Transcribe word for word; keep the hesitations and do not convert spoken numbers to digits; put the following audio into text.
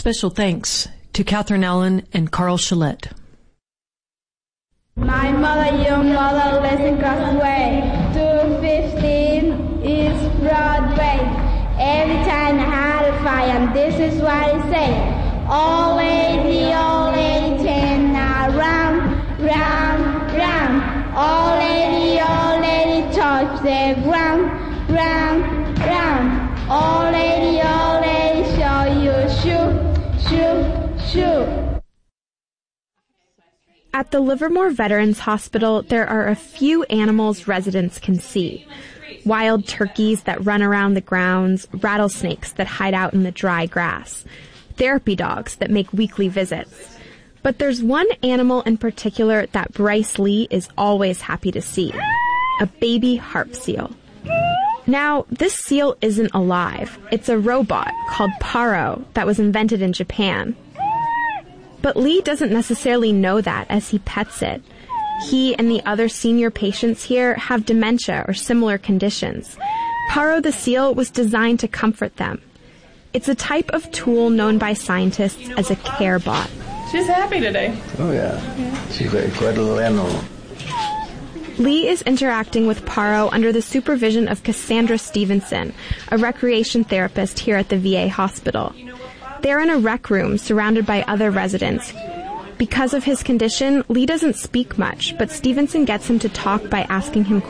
special thanks to Catherine Allen and Carl Shillette. My mother, your mother, lives across the way. two fifteen East Broadway. Every time I had a fire, and this is what I say. Old lady, old lady, turn around, round, round. Old lady, old lady, touch the ground, round, round. Old lady, old lady, show you shoe, shoe, shoe. At the Livermore Veterans Hospital, there are a few animals residents can see. Wild turkeys that run around the grounds, rattlesnakes that hide out in the dry grass, therapy dogs that make weekly visits. But there's one animal in particular that Bryce Lee is always happy to see, a baby harp seal. Now, this seal isn't alive. It's a robot called Paro that was invented in Japan. But Lee doesn't necessarily know that as he pets it. He and the other senior patients here have dementia or similar conditions. Paro the seal was designed to comfort them. It's a type of tool known by scientists as a care bot. She's happy today. Oh, yeah. yeah. She's quite a little animal. Lee is interacting with Paro under the supervision of Cassandra Stevenson, a recreation therapist here at the V A hospital. They're in a rec room surrounded by other residents. Because of his condition, Lee doesn't speak much, but Stevenson gets him to talk by asking him